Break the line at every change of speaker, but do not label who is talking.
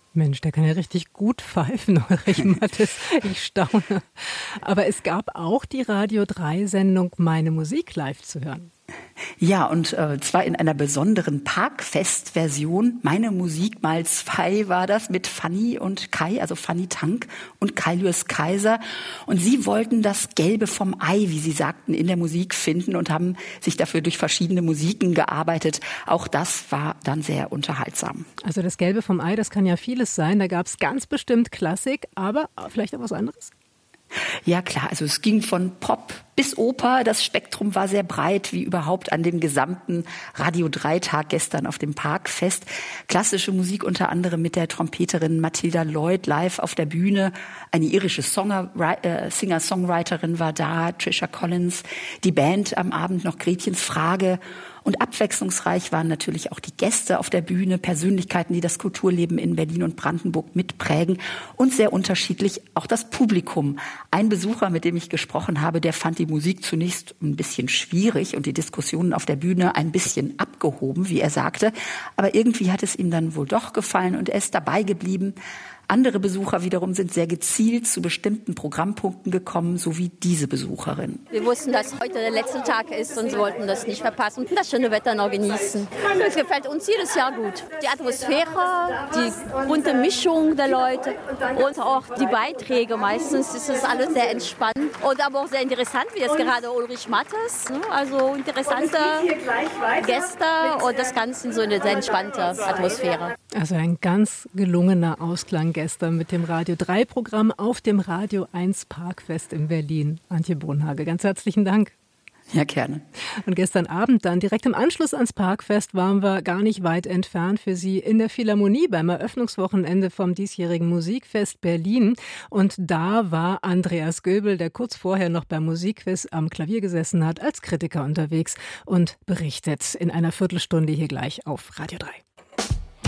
Mensch, der kann ja richtig gut pfeifen, Ulrich Mattes. Ich staune. Aber es gab auch die Radio 3-Sendung Meine Musik live zu hören.
Ja, und zwar in einer besonderen Parkfest-Version. Meine Musik mal 2 war das mit Fanny und Kai, also Fanny Tank und Kai-Lürs Kaiser. Und sie wollten das Gelbe vom Ei, wie sie sagten, in der Musik finden und haben sich dafür durch verschiedene Musiken gearbeitet. Auch das war dann sehr unterhaltsam.
Also das Gelbe vom Ei, das kann ja vieles sein. Da gab es ganz bestimmt Klassik, aber vielleicht auch was anderes?
Ja klar, also es ging von Pop bis Oper. Das Spektrum war sehr breit, wie überhaupt an dem gesamten Radio 3-Tag gestern auf dem Parkfest. Klassische Musik unter anderem mit der Trompeterin Matilda Lloyd live auf der Bühne. Eine irische Singer-Songwriterin war da, Trisha Collins. Die Band am Abend noch Gretchens Frage. Und abwechslungsreich waren natürlich auch die Gäste auf der Bühne, Persönlichkeiten, die das Kulturleben in Berlin und Brandenburg mitprägen und sehr unterschiedlich auch das Publikum. Ein Besucher, mit dem ich gesprochen habe, der fand die Musik zunächst ein bisschen schwierig und die Diskussionen auf der Bühne ein bisschen abgehoben, wie er sagte. Aber irgendwie hat es ihm dann wohl doch gefallen und er ist dabei geblieben. Andere Besucher wiederum sind sehr gezielt zu bestimmten Programmpunkten gekommen, so wie diese Besucherin.
Wir wussten, dass heute der letzte Tag ist und wollten das nicht verpassen und das schöne Wetter noch genießen. Es gefällt uns jedes Jahr gut. Die Atmosphäre, die bunte Mischung der Leute und auch die Beiträge. Meistens ist es alles sehr entspannt und aber auch sehr interessant, wie jetzt gerade Ulrich Mattes. Also interessante Gäste und das Ganze in so eine sehr entspannte Atmosphäre.
Also ein ganz gelungener Ausklang gestern mit dem Radio 3-Programm auf dem Radio 1 Parkfest in Berlin. Antje Brunhage, ganz herzlichen Dank.
Ja, gerne.
Und gestern Abend dann, direkt im Anschluss ans Parkfest, waren wir gar nicht weit entfernt für Sie in der Philharmonie beim Eröffnungswochenende vom diesjährigen Musikfest Berlin. Und da war Andreas Göbel, der kurz vorher noch beim Musikquiz am Klavier gesessen hat, als Kritiker unterwegs und berichtet in einer Viertelstunde hier gleich auf Radio 3.